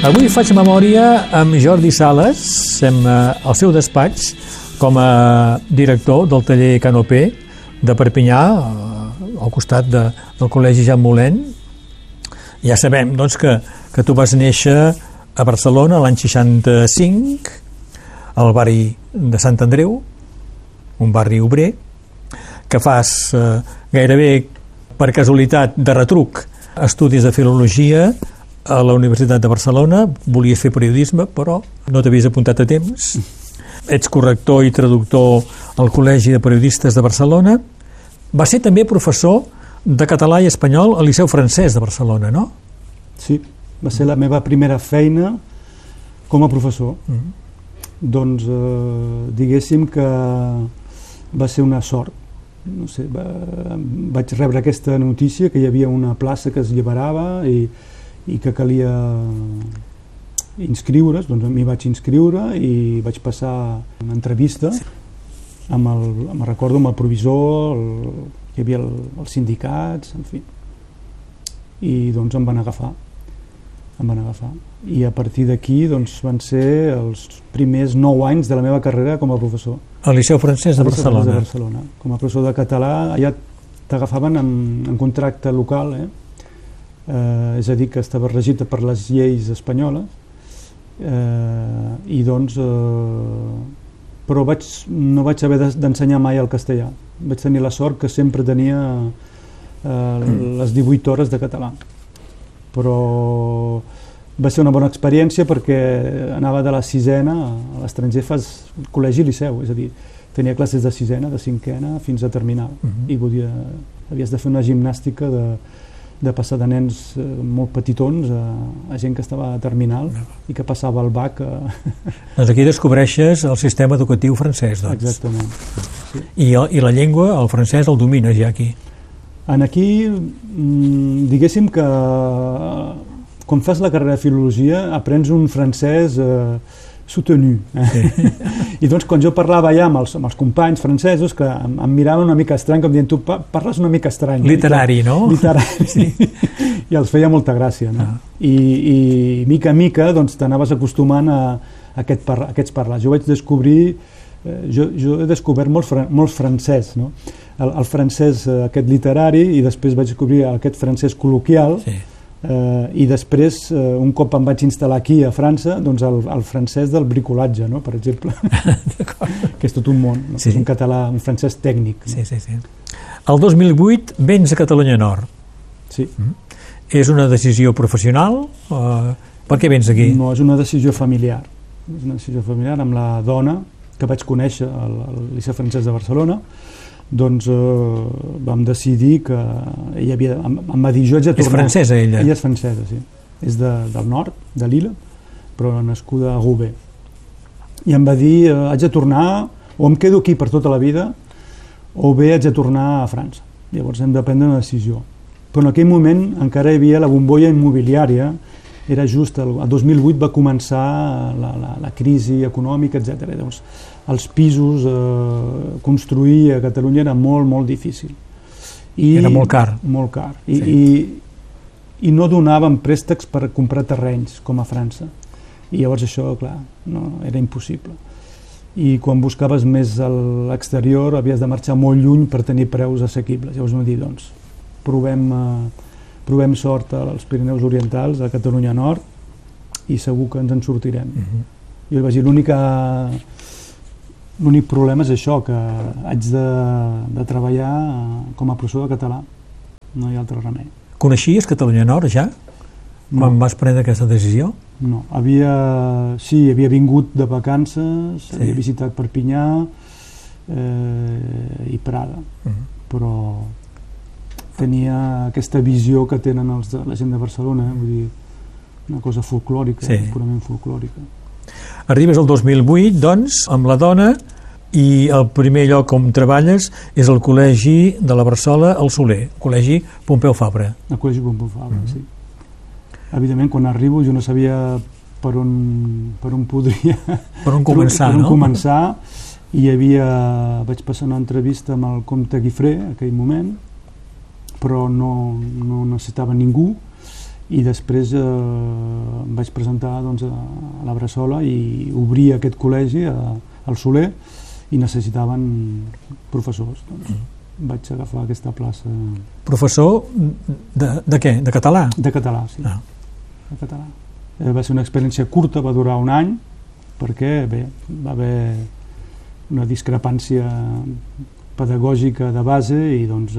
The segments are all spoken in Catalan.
Avui faig memòria amb Jordi Sales, estem al seu despatx com a director del taller Canopé de Perpinyà, al costat del Col·legi Jean Moulin. Ja sabem doncs, que tu vas néixer a Barcelona l'any 65, al barri de Sant Andreu, un barri obrer, que fas gairebé per casualitat de retruc estudis de filologia a la Universitat de Barcelona. Volies fer periodisme, però no t'havies apuntat a temps. Ets corrector i traductor al Col·legi de Periodistes de Barcelona. Va ser també professor de català i espanyol al Liceu Francès de Barcelona, no? Sí, va ser la meva primera feina com a professor. Doncs diguéssim que va ser una sort. No sé, vaig rebre aquesta notícia que hi havia una plaça que es alliberava i que calia inscriure's, doncs m'hi vaig inscriure i vaig passar una entrevista recordo amb el provisor, hi havia els sindicats, en fi, i doncs em van agafar. I a partir d'aquí doncs, van ser els primers 9 anys de la meva carrera com a professor. Al Liceu Francès de Barcelona. Com a professor de català, allà t'agafaven en contracte local, és a dir, que estava regit per les lleis espanyoles, i doncs però no vaig haver d'ensenyar mai el castellà. Vaig tenir la sort que sempre tenia les 18 hores de català, però va ser una bona experiència perquè anava de la sisena a l'estranger, fas col·legi i liceu, és a dir, tenia classes de sisena, de cinquena fins a terminal, i havies de fer una gimnàstica de passar de nens molt petitons a gent que estava a terminal i que passava el bac. Doncs aquí descobreixes el sistema educatiu francès, doncs. Exactament. Sí. I la llengua, el francès, el domines ja aquí. Aquí, diguéssim que quan fas la carrera de filologia aprens un francès soutenu. Sí. I doncs quan jo parlava ja amb els companys francesos, que em miraven una mica estrany, com dient, tu parles una mica estrany. Literari, no? Literari, sí. I els feia molta gràcia, no? I mica a mica doncs, t'anaves acostumant a aquests parlars. Jo vaig descobrir, jo he descobert molt francès, no? El francès aquest literari, i després vaig descobrir aquest francès col·loquial, sí. I després, un cop em vaig instal·lar aquí a França, doncs el francès del bricolatge, no? Per exemple, que és tot un món, no? Sí. És un català, un francès tècnic. No? Sí. El 2008 vens a Catalunya Nord. Sí. És una decisió professional? Per què vens aquí? No, és una decisió familiar. És una decisió familiar amb la dona que vaig conèixer al Liceu Francès de Barcelona. Doncs vam decidir que ella em va dir, jo haig de tornar. És francesa, ella? Ella és francesa, sí. És del nord, de Lille, però nascuda a Roubaix. I em va dir, haig de tornar, o em quedo aquí per tota la vida, o bé haig de tornar a França. Llavors hem de prendre una decisió. Però en aquell moment encara hi havia la bombolla immobiliària, era just, el 2008 va començar la crisi econòmica, etc. Llavors, els pisos, construir a Catalunya era molt, molt difícil. Era molt car. Molt car. I no donaven préstecs per comprar terrenys, com a França. I llavors això, clar, no, era impossible. I quan buscaves més a l'exterior havies de marxar molt lluny per tenir preus assequibles. Llavors vam dir, doncs, provem sort als Pirineus Orientals, a Catalunya Nord, i segur que ens en sortirem. Jo li vaig dir, l'únic problema és això, que haig de treballar com a professor de català. No hi ha altre remei. Coneixies Catalunya Nord ja? Quan vas prendre aquesta decisió? No, havia vingut de vacances, havia visitat Perpinyà i Prada, però tenia aquesta visió que tenen la gent de Barcelona, vull dir, una cosa folclòrica, purament folclòrica. Arribes al 2008, doncs, amb la dona, i el primer lloc on treballes és el Col·legi de la Barsola, el Soler, Col·legi Pompeu Fabra. El Col·legi Pompeu Fabra, sí. Evidentment, quan arribo jo no sabia per on podria... Per on començar, no? Per on començar, i vaig passar una entrevista amb el comte Guifré, en aquell moment, però no necessitava ningú, i després em vaig presentar doncs, a la Bressola i obria aquest col·legi al Soler i necessitaven professors, doncs vaig agafar aquesta plaça. Professor de què? De català? De català, sí. De català. Va ser una experiència curta, va durar un any, perquè bé, va haver una discrepància pedagògica de base i doncs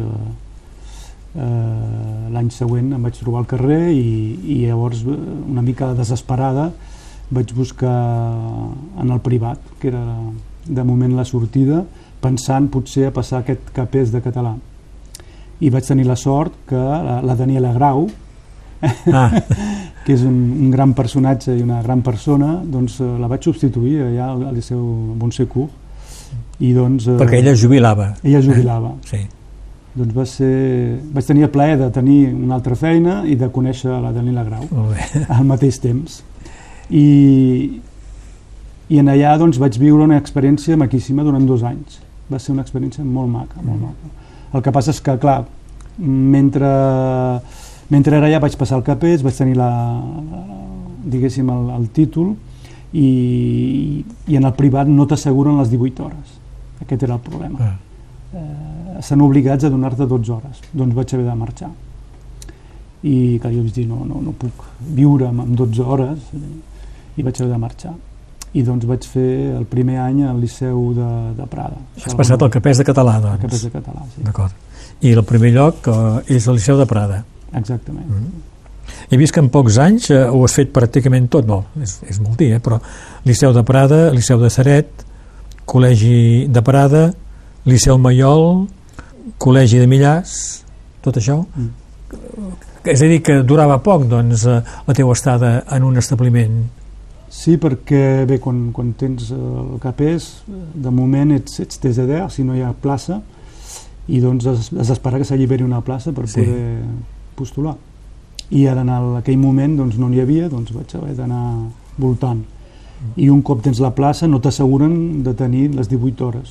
l'any següent em vaig trobar al carrer i llavors una mica desesperada vaig buscar en el privat, que era de moment la sortida, pensant potser a passar aquest CAPES de català. I vaig tenir la sort que la Daniela Grau, que és un gran personatge i una gran persona, doncs la vaig substituir allà al Liceu Montsecourt. I doncs, perquè ella jubilava. Ella jubilava. Sí. Doncs vaig tenir el plaer de tenir una altra feina i de conèixer la Daniela Grau al mateix temps. I en allà doncs, vaig viure una experiència maquíssima durant 2 anys. Va ser una experiència molt maca, molt maca. El que passa és que, clar, mentre era allà vaig passar el CAPES, vaig tenir diguéssim, el títol i en el privat no t'asseguren les 18 hores. Aquest era el problema. Estan obligats a donar-te 12 hores. Doncs vaig haver de marxar. I clar, jo vaig dir, no puc viure amb 12 hores i vaig haver de marxar. I doncs vaig fer el primer any al Liceu de Prada. Has passat el CAPES de català, doncs. El CAPES de català, sí. D'acord. I el primer lloc és el Liceu de Prada. Exactament. He vist que en pocs anys ho has fet pràcticament tot, no, és molt dir, però Liceu de Prada, Liceu de Ceret, Col·legi de Prada, Liceu Maiol, Col·legi de Millars, tot això. És a dir, que durava poc, doncs, la teva estada en un establiment. Sí, perquè bé, quan tens el CAPES, de moment ets TZD, si no hi ha plaça, i doncs has d'esperar que s'alliberi una plaça per poder postular. I ara en aquell moment doncs, no n'hi havia, doncs vaig haver d'anar voltant. I un cop tens la plaça no t'asseguren de tenir les 18 hores.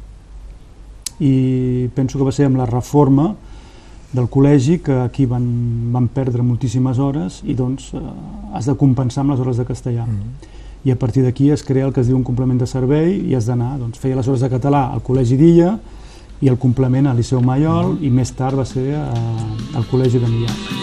I penso que va ser amb la reforma del col·legi que aquí van perdre moltíssimes hores i doncs has de compensar amb les hores de castellà. I a partir d'aquí es crea el que es diu un complement de servei i has d'anar, doncs feia les hores de català al Col·legi d'Illa i el complement al Liceu Maiol i més tard va ser al Col·legi de Millars.